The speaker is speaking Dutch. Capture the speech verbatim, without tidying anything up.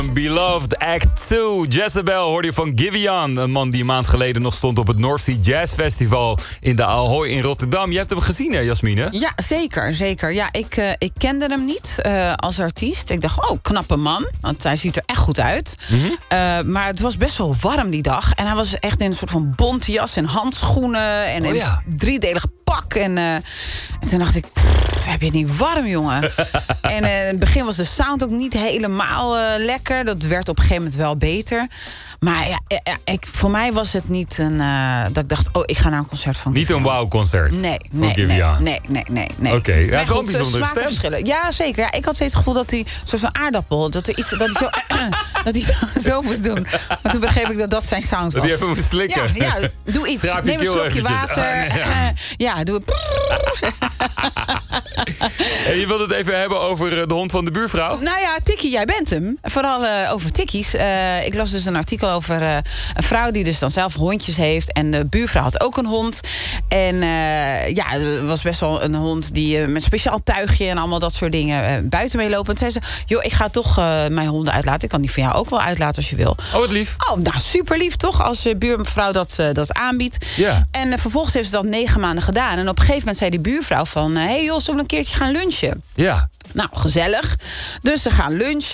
Beloved Act twee. Jezebel hoorde je van Giveon. Een man die een maand geleden nog stond op het North Sea Jazz Festival in de Ahoy in Rotterdam. Je hebt hem gezien, hè, Jasmine? Ja, zeker. zeker. Ja, ik, uh, ik kende hem niet uh, als artiest. Ik dacht, oh, knappe man. Want hij ziet er echt goed uit. Mm-hmm. uh, maar het was best wel warm die dag. En hij was echt in een soort van bontjas en handschoenen. En oh, ja. een driedelig pak. En, uh, en toen dacht ik, pff, heb je het niet warm, jongen? En uh, in het begin was de sound ook niet helemaal uh, lekker. Dat werd op een gegeven moment wel beter. Maar ja, ja ik, voor mij was het niet een... Uh, dat ik dacht, oh, ik ga naar een concert van Niet Giveon. een wow-concert? Nee, nee, nee, nee, nee, nee, nee. Oké, okay. Ja, gewoon bijzondere stem. Ja, zeker. Ja, ik had steeds het gevoel dat hij, een soort van aardappel... dat hij, iets, dat hij, zo, dat hij zo, zo moest doen. Maar toen begreep ik dat dat zijn sound was. Dat hij even moest slikken. Ja, ja, doe iets. Schraap je Neem een slokje eventjes. water. Ah, ja. ja, doe het. En je wilt het even hebben over de hond van de buurvrouw? Nou ja, Tikkie, jij bent hem. Vooral uh, over tikkies. Uh, ik las dus een artikel over uh, een vrouw die dus dan zelf hondjes heeft. En de buurvrouw had ook een hond. En uh, ja, het was best wel een hond die uh, met speciaal tuigje en allemaal dat soort dingen uh, buiten mee lopen. En toen zei ze, joh, ik ga toch uh, mijn honden uitlaten. Ik kan die van jou ook wel uitlaten als je wil. Oh, wat lief. Oh, nou, super lief toch, als de buurvrouw dat, uh, dat aanbiedt. Ja. En uh, vervolgens heeft ze dat negen maanden gedaan. En op een gegeven moment zei die buurvrouw van, hé uh, hey joh, zullen we een keertje gaan lunchen? Ja. Nou, gezellig. Dus ze gaan lunchen